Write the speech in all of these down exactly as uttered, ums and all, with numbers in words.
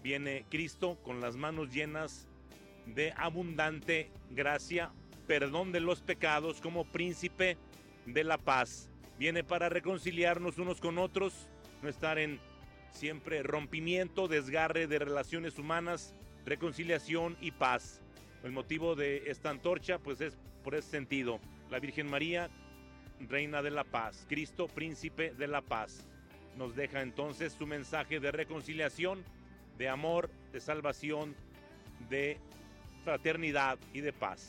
Viene Cristo con las manos llenas de abundante gracia, perdón de los pecados, como príncipe de la paz. Viene para reconciliarnos unos con otros, no estar en siempre rompimiento, desgarre de relaciones humanas, reconciliación y paz. El motivo de esta antorcha pues es por ese sentido. La Virgen María, Reina de la Paz, Cristo, Príncipe de la Paz, nos deja entonces su mensaje de reconciliación, de amor, de salvación, de fraternidad y de paz.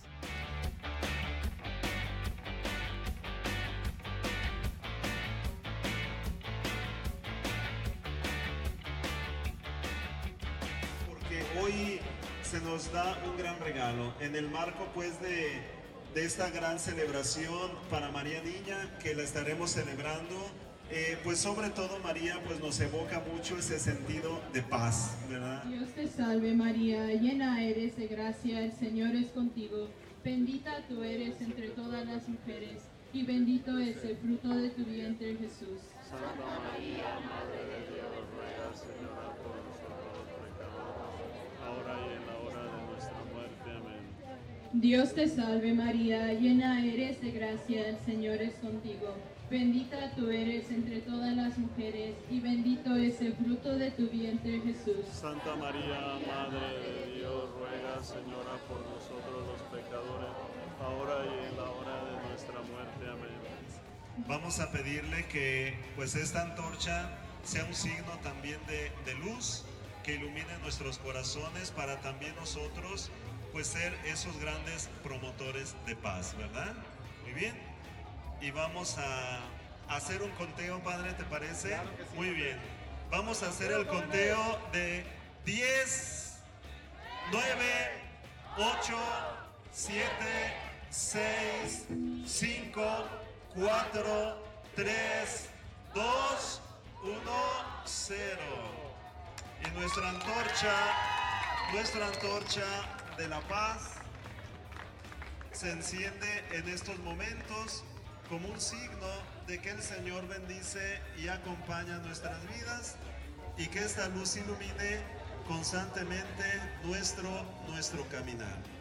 Porque hoy se nos da un gran regalo en el marco pues de, de esta gran celebración para María Niña, que la estaremos celebrando. Eh, pues sobre todo María pues nos evoca mucho ese sentido de paz, ¿verdad? Dios te salve María, llena eres de gracia, el Señor es contigo, bendita tú eres entre todas las mujeres, y bendito es el fruto de tu vientre Jesús. Santa María, Madre de Dios, ruega, Señora, por nosotros los pecadores, ahora y en la hora de nuestra muerte. Amén. Dios te salve María, llena eres de gracia, el Señor es contigo. Bendita tú eres entre todas las mujeres, y bendito es el fruto de tu vientre Jesús. Santa María, Madre de Dios, ruega, Señora, por nosotros los pecadores, ahora y en la hora de nuestra muerte. Amén. Vamos a pedirle que pues esta antorcha sea un signo también de, de luz, que ilumine nuestros corazones para también nosotros pues ser esos grandes promotores de paz, ¿verdad? Muy bien. Y vamos a hacer un conteo, Padre, ¿te parece? Claro que sí. Muy bien. Vamos a hacer el conteo de diez, nueve, ocho, siete, seis, cinco, cuatro, tres, dos, uno, cero. Y nuestra antorcha, nuestra antorcha de la paz se enciende en estos momentos como un signo de que el Señor bendice y acompaña nuestras vidas, y que esta luz ilumine constantemente nuestro, nuestro caminar.